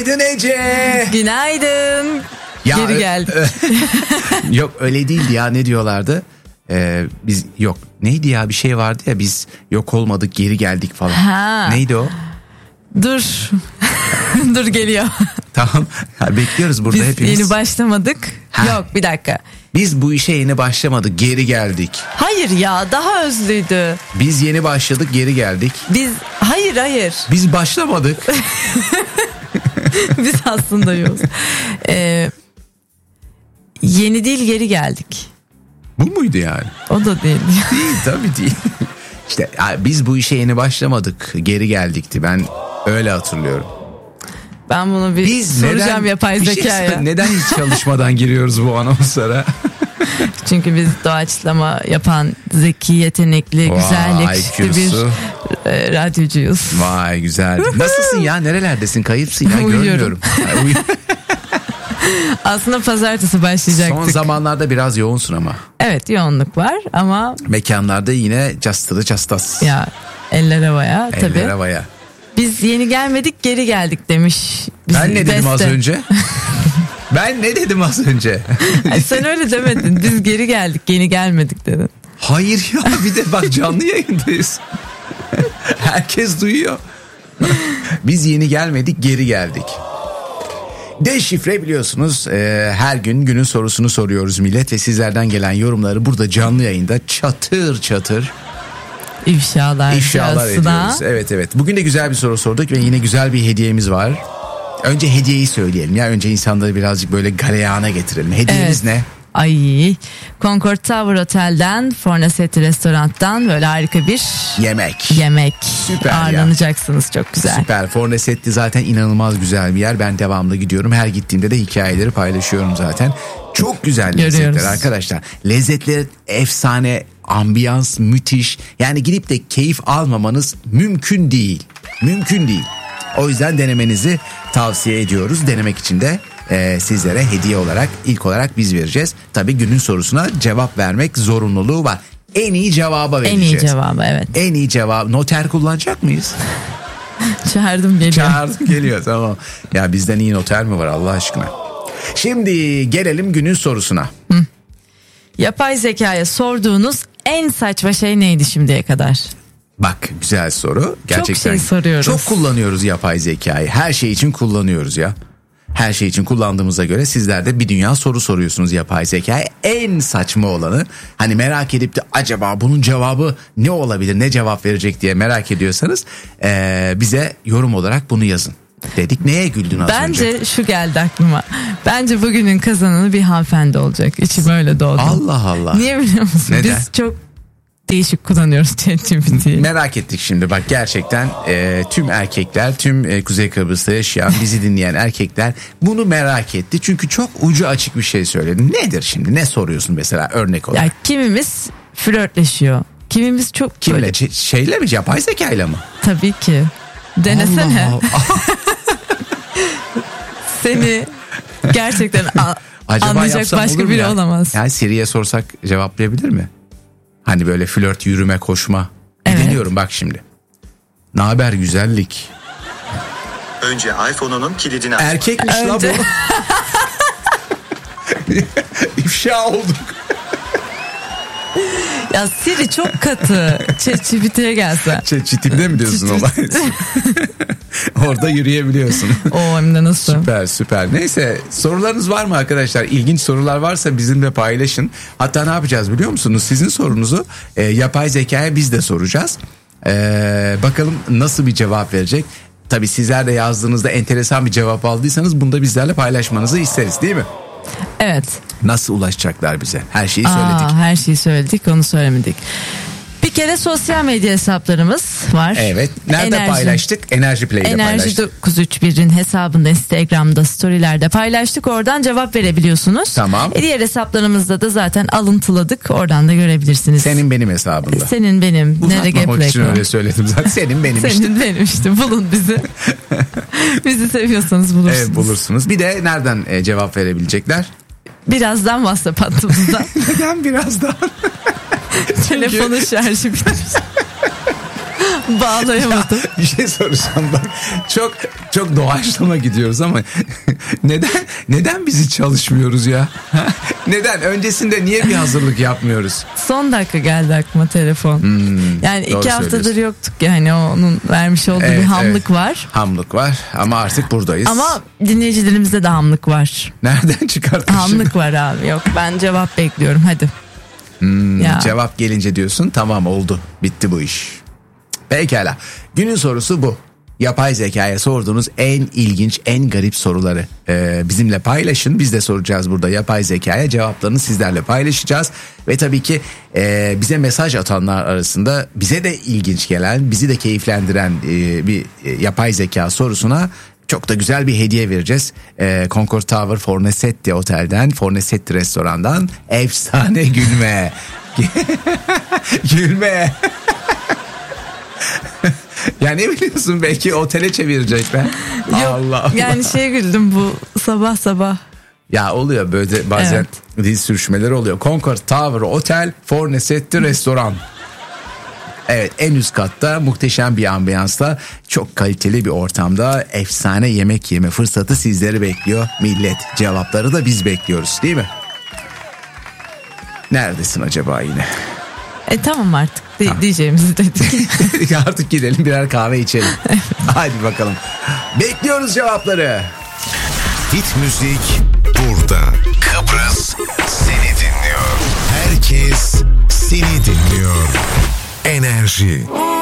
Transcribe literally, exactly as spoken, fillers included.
Günaydın Ece. Günaydın. Ya, geri geldik. Yok öyle değildi ya, ne diyorlardı? Ee, biz yok neydi ya, bir şey vardı ya, biz yok olmadık geri geldik falan. Ha. Neydi o? Dur. Dur geliyor. Tamam ya, bekliyoruz burada biz hepimiz. Biz yeni başlamadık. Ha. Yok bir dakika. Biz bu işe yeni başlamadık, geri geldik. Hayır ya, daha özlüydü. Biz yeni başladık, geri geldik. Biz hayır hayır. Biz başlamadık. Biz aslında yok. Ee, yeni değil, geri geldik. Bu muydu yani? O da değil. Değil tabii değil. İşte biz bu işe yeni başlamadık, geri geldikti. Ben öyle hatırlıyorum. Ben bunu bir biz soracağım neden, yapay zekaya. Şey, neden hiç çalışmadan giriyoruz bu anonslara? Çünkü biz doğaçlama yapan zeki, yetenekli, vay, güzel, yakışıklı bir e, radyocuyuz. Vay güzel. Nasılsın ya? Nerelerdesin? Kayıpsın ya. Görmüyorum. Aslında pazartesi başlayacaktık. Son zamanlarda biraz yoğunsun ama. Evet, yoğunluk var ama. Mekanlarda yine castılı castas. Ya eller havaya eller tabii. Eller havaya. Biz yeni gelmedik, geri geldik demiş. Ben ne dedim beste. az önce? Ben ne dedim az önce? Ay sen öyle demedin. Biz geri geldik, yeni gelmedik dedin. Hayır ya, bir de bak canlı yayındayız. Herkes duyuyor. Biz yeni gelmedik, geri geldik. Deşifre biliyorsunuz, e, her gün günün sorusunu soruyoruz millet ve sizlerden gelen yorumları burada canlı yayında çatır çatır İfşalar, İfşalar ediyoruz. Evet evet. Bugün de güzel bir soru sorduk ve yine güzel bir hediyemiz var. Önce hediyeyi söyleyelim ya. Önce insanları birazcık böyle galeyana getirelim. Hediyemiz evet. ne? Ay, Concord Tower Otel'den, Fornasetti Restorant'tan böyle harika bir yemek. Yemek. Süper ağırlanacaksınız ya. Çok güzel. Süper. Fornasetti zaten inanılmaz güzel bir yer. Ben devamlı gidiyorum. Her gittiğimde de hikayeleri paylaşıyorum zaten. Çok güzel lezzetler Görüyoruz. arkadaşlar. Lezzetler efsane, ambiyans müthiş. Yani gidip de keyif almamanız mümkün değil. Mümkün değil. O yüzden denemenizi tavsiye ediyoruz. Denemek için de e, sizlere hediye olarak ilk olarak biz vereceğiz. Tabii günün sorusuna cevap vermek zorunluluğu var. En iyi cevaba vereceğiz. En iyi cevabı evet. En iyi cevap. Noter kullanacak mıyız? Çağırdım geliyor. Çağırdım geliyor tamam. Ya bizden iyi noter mi var Allah aşkına? Şimdi gelelim günün sorusuna. Hı. Yapay zekaya sorduğunuz en saçma şey neydi şimdiye kadar? Bak güzel soru. Gerçekten çok şey soruyoruz. Çok kullanıyoruz yapay zekayı. Her şey için kullanıyoruz ya. Her şey için kullandığımıza göre sizler de bir dünya soru soruyorsunuz yapay zekaya. En saçma olanı, hani merak edip de acaba bunun cevabı ne olabilir, ne cevap verecek diye merak ediyorsanız ee, bize yorum olarak bunu yazın. Dedik, neye güldün az Bence önce? Bence şu geldi aklıma. Bence bugünün kazananı bir hanımefendi olacak. İçim öyle doğdu. Allah Allah. Niye biliyor musun? Neden? Biz çok değişik kullanıyoruz ChatGPT'yi. Merak ettik şimdi bak, gerçekten e, tüm erkekler, tüm e, Kuzey Kıbrıs'ta yaşayan, bizi dinleyen erkekler bunu merak etti. Çünkü çok ucu açık bir şey söyledin. Nedir şimdi? Ne soruyorsun mesela örnek olarak? Ya kimimiz flörtleşiyor. Kimimiz çok Kimle? böyle... Ç- şeyle mi? Yapay zekayla mı? Tabii ki. Denesene. Allah Allah. Seni gerçekten a- anlayacak başka biri ya? Olamaz. Yani Siri'ye sorsak cevaplayabilir mi? Hani böyle flört, yürüme, koşma. Evet. Deniyorum bak şimdi. Naber güzellik? Önce iPhone'unun kilidini açma. Erkekmiş la bu. İfşa olduk. Ya Siri çok katı. ChatGPT'ye gelse. ChatGPT'de mi diyorsun olay? Orada yürüyebiliyorsun. O hem de nasıl? Süper süper. Neyse, sorularınız var mı arkadaşlar? İlginç sorular varsa bizimle paylaşın. Hatta ne yapacağız biliyor musunuz? Sizin sorunuzu e, yapay zekaya biz de soracağız. E, bakalım nasıl bir cevap verecek. Tabii sizler de yazdığınızda enteresan bir cevap aldıysanız bunu da bizlerle paylaşmanızı isteriz, değil mi? Evet. Nasıl ulaşacaklar bize? Her şeyi Aa, söyledik. Her şeyi söyledik, onu söylemedik. Bir kere sosyal medya hesaplarımız var. Evet. Nerede Enerji, paylaştık? Enerji Play'de Enerji paylaştık. Enerji dokuz üç bir'in hesabında, Instagram'da, storylerde paylaştık. Oradan cevap verebiliyorsunuz. Tamam. E diğer hesaplarımızda da zaten alıntıladık. Oradan da görebilirsiniz. Senin benim hesabımda. Senin benim. Uzatmamak için öyle söyledim zaten. Senin benim işte. Senin benim işte. Bulun bizi. Bizi seviyorsanız bulursunuz. Evet, bulursunuz. Bir de nereden e, cevap verebilecekler? Birazdan WhatsApp hattımızdan. Neden birazdan? Telefonun şarjı bitmiş. Bağlayamadım. Ya, bir şey soracağım bak. Çok çok doğaçlama gidiyoruz ama neden neden bizi çalışmıyoruz ya? Neden? Öncesinde niye bir hazırlık yapmıyoruz? Son dakika geldi aklıma telefon. Hmm, yani iki haftadır yoktuk yani onun vermiş olduğu evet, bir hamlık evet. var. Hamlık var ama artık buradayız. Ama dinleyicilerimizde de hamlık var. Nereden çıkarttın? Hamlık var abi. Yok ben cevap bekliyorum hadi. Hmm, cevap gelince diyorsun tamam oldu bitti bu iş. Pekala günün sorusu bu. Yapay zekaya sorduğunuz en ilginç, en garip soruları ee, bizimle paylaşın. Biz de soracağız burada yapay zekaya, cevaplarını sizlerle paylaşacağız. Ve tabii ki e, bize mesaj atanlar arasında bize de ilginç gelen, bizi de keyiflendiren e, bir e, yapay zeka sorusuna çok da güzel bir hediye vereceğiz. E, Concord Tower Fornesetti Otel'den, Fornesetti Restoran'dan efsane gülme. Gülme. Ya ne biliyorsun belki otele çevirecekler. Yok, Allah Allah. Yani şey güldüm bu sabah sabah. Ya oluyor böyle bazen evet. Dil sürüşmeleri oluyor. Concord Tower Otel Fornesetti Restoran. Evet en üst katta muhteşem bir ambiyansla çok kaliteli bir ortamda efsane yemek yeme fırsatı sizleri bekliyor. Millet cevapları da biz bekliyoruz değil mi? Neredesin acaba yine? E tamam artık tamam. Diyeceğimizi dedik. Artık gidelim birer kahve içelim. Hadi bakalım. Bekliyoruz cevapları. Hit müzik burada. Kıbrıs seni dinliyor. Herkes seni dinliyor. Enerji.